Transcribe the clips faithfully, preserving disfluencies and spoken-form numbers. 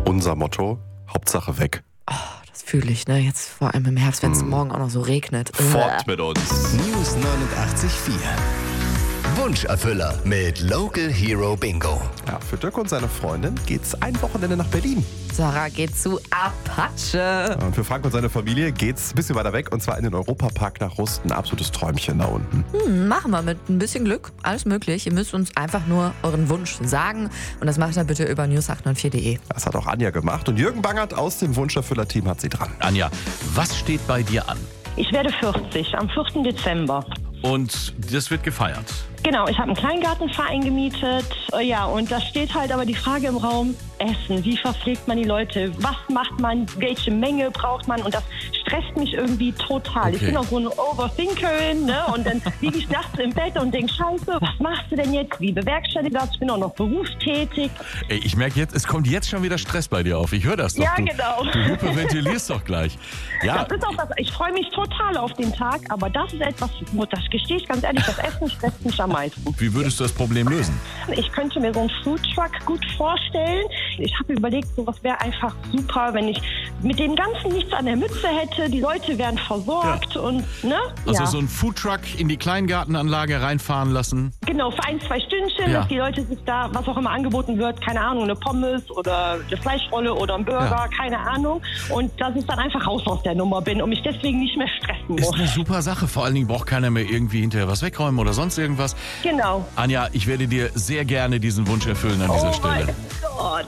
Unser Motto, Hauptsache weg. Oh, das fühle ich, ne? Jetzt vor allem im Herbst, wenn es Mm. morgen auch noch so regnet. Fort mit uns. News neunundachtzig Komma vier. Wunscherfüller mit Local Hero Bingo. Ja, für Dirk und seine Freundin geht's ein Wochenende nach Berlin. Sarah geht zu Apache. Und für Frank und seine Familie geht's ein bisschen weiter weg, und zwar in den Europapark nach Rust. Ein absolutes Träumchen da unten. Hm, machen wir mit ein bisschen Glück. Alles möglich. Ihr müsst uns einfach nur euren Wunsch sagen. Und das macht ihr bitte über news acht neun vier punkt de. Das hat auch Anja gemacht. Und Jürgen Bangert aus dem Wunscherfüller-Team hat sie dran. Anja, was steht bei dir an? Ich werde vierzig am vierten Dezember. Und das wird gefeiert. Genau, ich habe einen Kleingartenverein gemietet. Äh, Ja, und da steht halt aber die Frage im Raum, Essen. Wie verpflegt man die Leute? Was macht man? Welche Menge braucht man? Und das stresst mich irgendwie total. Ich Okay. bin auch so eine Overthinkerin, ne? Und dann liege ich nachts im Bett und denke, scheiße, was machst du denn jetzt? Wie bewerkstellige das? Ich bin auch noch berufstätig. Ey, ich merke jetzt, es kommt jetzt schon wieder Stress bei dir auf. Ich höre das doch. Ja, du, genau. Du hyperventilierst doch gleich. Ja, Das ist auch das, ich freue mich total auf den Tag, aber das ist etwas, das gestehe ich ganz ehrlich, das Essen stresst mich am meisten. wie würdest du das Problem lösen? Ich könnte mir so einen Foodtruck gut vorstellen. Ich habe überlegt, sowas wäre einfach super, wenn ich mit dem Ganzen nichts an der Mütze hätte. Die Leute wären versorgt und, ne? Also ja. so ein Foodtruck in die Kleingartenanlage reinfahren lassen. Genau, für ein, zwei Stündchen, Ja. dass die Leute sich da, was auch immer angeboten wird, keine Ahnung, eine Pommes oder eine Fleischrolle oder ein Burger, Ja. keine Ahnung. Und dass ich dann einfach raus aus der Nummer bin und mich deswegen nicht mehr stressen Ist muss. eine super Sache. Vor allen Dingen braucht keiner mehr irgendwie hinterher was wegräumen oder sonst irgendwas. Genau. Anja, ich werde dir sehr gerne diesen Wunsch erfüllen an dieser Oh Stelle. mein Gott.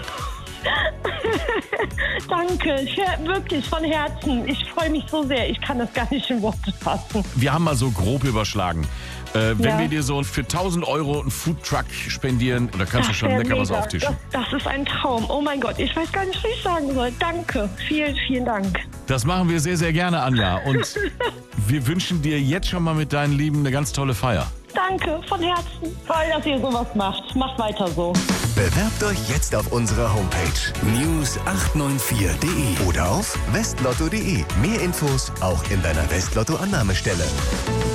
Danke, ich, wirklich von Herzen. Ich freue mich so sehr. Ich kann das gar nicht in Worte fassen. Wir haben mal so grob überschlagen. Äh, wenn Ja. wir dir so für tausend Euro einen Foodtruck spendieren, da kannst du schon wär lecker was mega. auftischen. Das, das ist ein Traum. Oh mein Gott, ich weiß gar nicht, was ich sagen soll. Danke, vielen, vielen Dank. Das machen wir sehr, sehr gerne, Anja. Und wir wünschen dir jetzt schon mal mit deinen Lieben eine ganz tolle Feier. Danke, von Herzen. Toll, dass ihr sowas macht. Macht weiter so. Bewerbt euch jetzt auf unserer Homepage news acht neun vier punkt de oder auf westlotto punkt de. Mehr Infos auch in deiner Westlotto-Annahmestelle.